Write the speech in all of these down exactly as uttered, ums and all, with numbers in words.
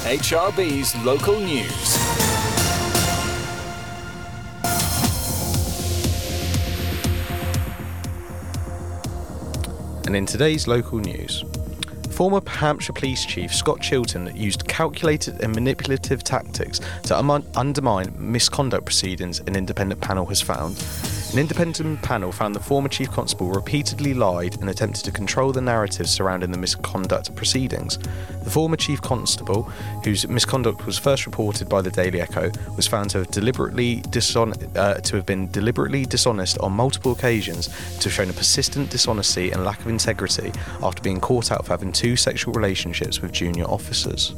H R B's local news. And in today's local news, former Hampshire Police Chief Scott Chilton used calculated and manipulative tactics to um- undermine misconduct proceedings, an independent panel has found. An independent panel found the former Chief Constable repeatedly lied and attempted to control the narrative surrounding the misconduct proceedings. The former Chief Constable, whose misconduct was first reported by the Daily Echo, was found to have deliberately dishon- uh, to have been deliberately dishonest on multiple occasions, to have shown a persistent dishonesty and lack of integrity after being caught out for having two sexual relationships with junior officers.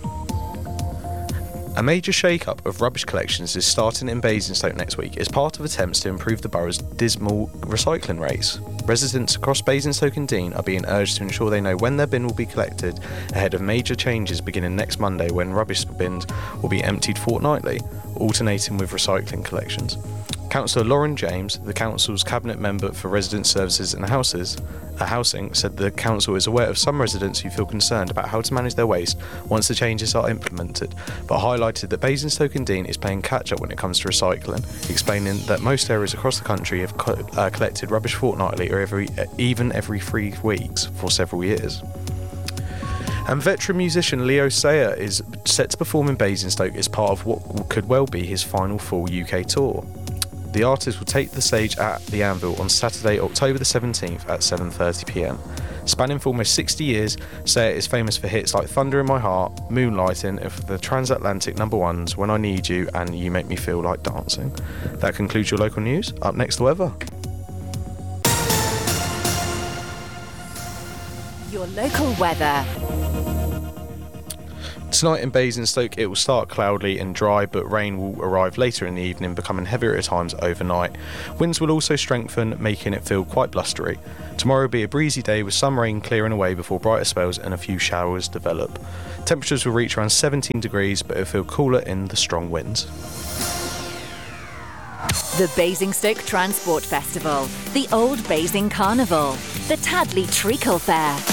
A major shake-up of rubbish collections is starting in Basingstoke next week as part of attempts to improve the borough's dismal recycling rates. Residents across Basingstoke and Deane are being urged to ensure they know when their bin will be collected ahead of major changes beginning next Monday, when rubbish bins will be emptied fortnightly, alternating with recycling collections. Councillor Lauren James, the council's cabinet member for resident services and houses, uh, housing, said the council is aware of some residents who feel concerned about how to manage their waste once the changes are implemented, but highlighted that Basingstoke and Deane is playing catch-up when it comes to recycling, explaining that most areas across the country have co- uh, collected rubbish fortnightly or every, uh, even every three weeks for several years. And veteran musician Leo Sayer is set to perform in Basingstoke as part of what could well be his final full U K tour. The artist will take the stage at the Anvil on Saturday, October the seventeenth at seven thirty p m. Spanning for almost sixty years, Sayer is famous for hits like Thunder in My Heart, Moonlighting, and for the transatlantic number ones When I Need You and You Make Me Feel Like Dancing. That concludes your local news. Up next, the weather. Your local weather. Tonight in Basingstoke, it will start cloudy and dry, but rain will arrive later in the evening, becoming heavier at times overnight. Winds will also strengthen, making it feel quite blustery. Tomorrow will be a breezy day with some rain clearing away before brighter spells and a few showers develop. Temperatures will reach around seventeen degrees, but it'll feel cooler in the strong winds. The Basingstoke Transport Festival, the Old Basing Carnival, the Tadley Treacle Fair.